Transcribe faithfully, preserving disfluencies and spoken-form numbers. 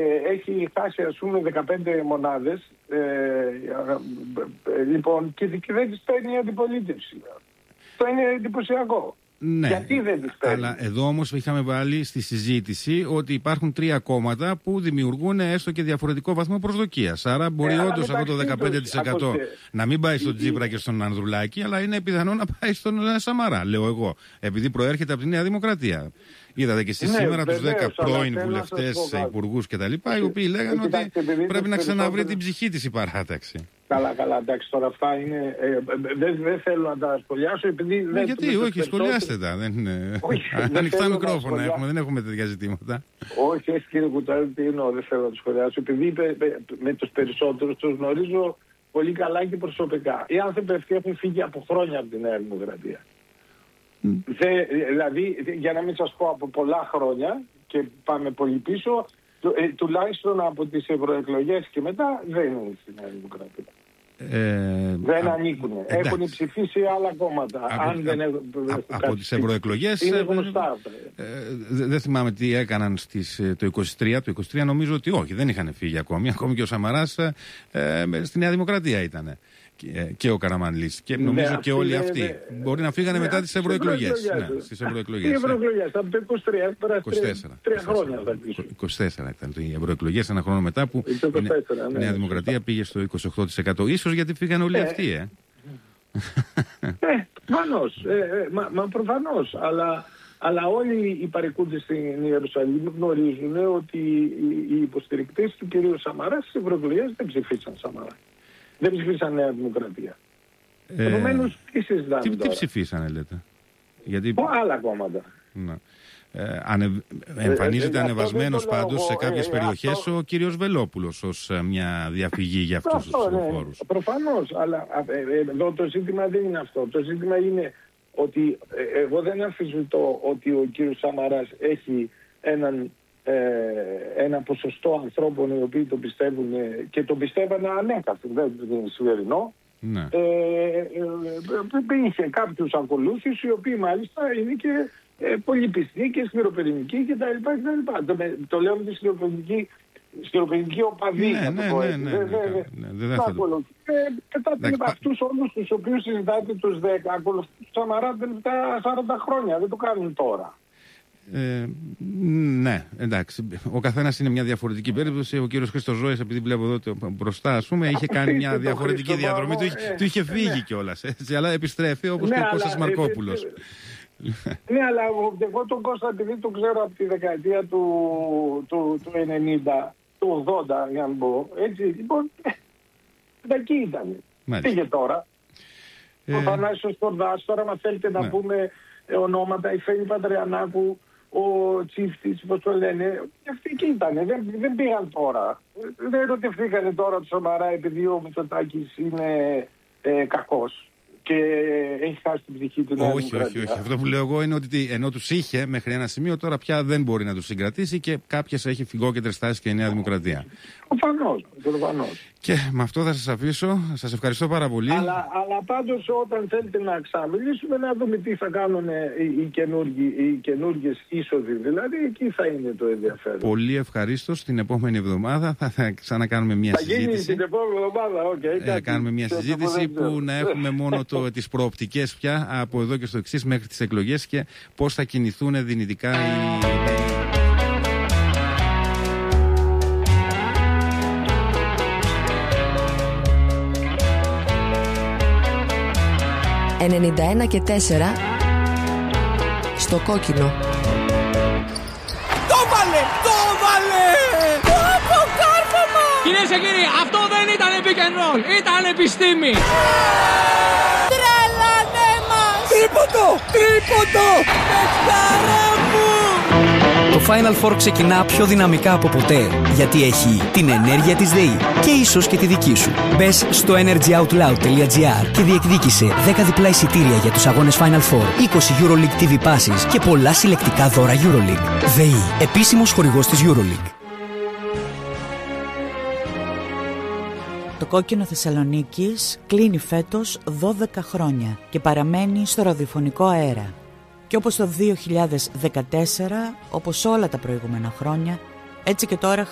ε, έχει χάσει ας πούμε δεκαπέντε μονάδες, ε, ε, λοιπόν, και, και δεν τις παίρνει η αντιπολίτευση. Αυτό είναι εντυπωσιακό. Ναι, γιατί δεν τις παίρνει? Αλλά εδώ όμως είχαμε βάλει στη συζήτηση ότι υπάρχουν τρία κόμματα που δημιουργούν έστω και διαφορετικό βαθμό προσδοκίας. Άρα μπορεί ε, όντως αυτό το δεκαπέντε τοις εκατό τους, να μην πάει στον Τσίπρα και στον Ανδρουλάκη, αλλά είναι πιθανό να πάει στον Σαμαρά, λέω εγώ, επειδή προέρχεται από τη Νέα Δημοκρατία. Είδατε και εσείς ναι, σήμερα τους δέκα πρώην βουλευτές, υπουργούς κτλ., οι οποίοι λέγανε ότι πρέπει να ξαναβρει την ψυχή της η παράταξη. Καλά, καλά, εντάξει, τώρα αυτά είναι. Ε, δεν δε θέλω να τα σχολιάσω, επειδή. Μα δεν, γιατί, όχι, σχολιάστε τα. Δεν είναι. Ανοιχτά μικρόφωνα έχουμε, δεν έχουμε τέτοια ζητήματα. Όχι, όχι, κύριε Κουτσάρη, τι εννοώ, δεν θέλω να τα σχολιάσω. Επειδή με τους περισσότερους τους γνωρίζω πολύ καλά και προσωπικά. Οι άνθρωποι αυτοί έχουν φύγει από χρόνια από τη Νέα Δημοκρατία. Mm. Δε, δηλαδή, για να μην σας πω από πολλά χρόνια και πάμε πολύ πίσω, ε, τουλάχιστον από τις ευρωεκλογές και μετά δεν είναι στη Νέα Δημοκρατία. Ε, δεν α, ανήκουν. Εντάξει. Έχουν ψηφίσει άλλα κόμματα. Από, Αν δεν έχουν, α, από τις ευρωεκλογές είναι γνωστά αυτά. Ε, δεν δε θυμάμαι τι έκαναν στις, το είκοσι τρία. Το είκοσι τρία νομίζω ότι όχι, δεν είχαν φύγει ακόμη. Ακόμη και ο Σαμαράς ε, στη Νέα Δημοκρατία ήταν. Και, και ο Καραμανλής. Και νομίζω ναι, και όλοι αυτοί. Ναι, μπορεί να φύγανε ναι, μετά τις ευρωεκλογές. Ναι, στις ευρωεκλογές. Οι ευρωεκλογές, από το είκοσι τρία, είκοσι τέσσερα. Τρία χρόνια θα πίσω. είκοσι τέσσερα ήταν οι ευρωεκλογές, ένα χρόνο μετά που η ναι, Νέα Δημοκρατία πήγε στο είκοσι οκτώ τοις εκατό. Ίσως γιατί φύγανε όλοι ε, αυτοί, ε. Ε, προφανώς. Ε, ε, μα, μα προφανώς. Αλλά, αλλά όλοι οι παρικούντες στην Ιερουσαλήμ γνωρίζουν ότι οι υποστηρικτές του κυρίου Σαμαρά στις ευρωεκλογές δεν ψηφίσαν Σαμαρά. Δεν ψηφίσαν Νέα Δημοκρατία. Ε, Επομένως, τι συζητάμε τι, τώρα. Τι ψηφίσανε, λέτε? Γιατί... Ο, άλλα κόμματα. Να. Ε, ανε, εμφανίζεται ε, ε, ανεβασμένος πάντως σε κάποιες ε, ε, περιοχές αυτό... ο κύριος Βελόπουλος ως ε, μια διαφυγή για αυτούς αυτό, τους ψηφοφόρους. Ναι, προφανώς, αλλά ε, ε, εδώ το ζήτημα δεν είναι αυτό. Το ζήτημα είναι ότι ε, εγώ δεν αμφισβητώ ότι ο κύριος Σαμαράς έχει έναν Ε, ένα ποσοστό ανθρώπων οι οποίοι το πιστεύουν και το πιστεύανε ανέκαθεν, δεν είναι σημερινό. Ναι. Ε, ε, ε, είχε κάποιους ακολούθους οι οποίοι μάλιστα είναι και ε, πολύ πιστοί και σκληροπυρηνικοί κτλ. Το, το λέω με τη σκληροπυρηνική σκληροπυρηνική οπαδή. Ναι, ναι, ναι, ναι, δεν θα το Πετάτε με αυτούς όλους τους οποίους συζητάτε τους δέκα ακολουθούν τους Σαμαρά τα σαράντα χρόνια, δεν το κάνουν τώρα. Ε, ναι, εντάξει. Ο καθένας είναι μια διαφορετική περίπτωση. Ο κύριος Χρήστος Ζώης, επειδή βλέπω εδώ το μπροστά, ας πούμε, είχε κάνει μια διαφορετική διαδρομή. Του είχε, ε, του είχε φύγει ναι. κιόλας. Έτσι, αλλά επιστρέφει όπως ναι, και ο Κώστας Μαρκόπουλος. Ναι, αλλά εγώ τον Κώστα, επειδή τον ξέρω από τη δεκαετία του, του, του ενενήντα, του ογδόντα, για να πω. Έτσι, λοιπόν, εκεί ήταν. Πήγε τώρα. Ε, ο Θανάσιος Κορδάς, τώρα, μα θέλετε να ναι. πούμε. Ονόματα, η Φαίνη Παντρεανάκου, ο Τσίφτης, πώς το λένε, αυτοί εκεί ήταν, δεν, δεν πήγαν τώρα. Δεν ερωτηθήκανε τώρα του Σαμαρά επειδή ο Μητσοτάκης είναι ε, κακός και έχει χάσει την ψυχή του. Όχι, όχι, όχι. Αυτό που λέω εγώ είναι ότι ενώ τους είχε μέχρι ένα σημείο, τώρα πια δεν μπορεί να τους συγκρατήσει και κάποιες έχει φυγόκεντρες τάσεις και η Νέα Δημοκρατία. Προφανώς, προφανώς. Και με αυτό θα σας αφήσω. Σας ευχαριστώ πάρα πολύ. Αλλά, αλλά πάντως όταν θέλετε να ξαμιλήσουμε να δούμε τι θα κάνουν οι, οι καινούργιες είσοδοι. Δηλαδή εκεί θα είναι το ενδιαφέρον. Πολύ ευχαρίστως. Την επόμενη εβδομάδα θα, θα ξανακάνουμε μια θα συζήτηση. Θα γίνει την επόμενη εβδομάδα, οκ. Okay, ε, κάνουμε μια συζήτηση που να έχουμε μόνο το, τις προοπτικές πια από εδώ και στο εξής μέχρι τις εκλογές και πώς θα κινηθούν δυνητικά οι... ενενήντα ένα και τέσσερα στο κόκκινο. Το βάλε! Το βάλε! Το αποκάρφωμα! Κυρίες και κύριοι, αυτό δεν ήταν pick and roll, ήταν επιστήμη! Τρελανέ μας! Τρίποντο! Τρίποντο! Πεχτάρα μου! Το Final Four ξεκινά πιο δυναμικά από ποτέ, γιατί έχει την ενέργεια της ΔΕΗ και ίσως και τη δική σου. Μπες στο energyoutloud τελεία gr και διεκδίκησε δέκα διπλά εισιτήρια για τους αγώνες Final Four, είκοσι EuroLeague τι βι Passes και πολλά συλλεκτικά δώρα EuroLeague. ΔΕΗ, επίσημος χορηγός της EuroLeague. Το κόκκινο Θεσσαλονίκης κλείνει φέτος δώδεκα χρόνια και παραμένει στο ραδιοφωνικό αέρα. Και όπως το δύο χιλιάδες δεκατέσσερα, όπως όλα τα προηγούμενα χρόνια, έτσι και τώρα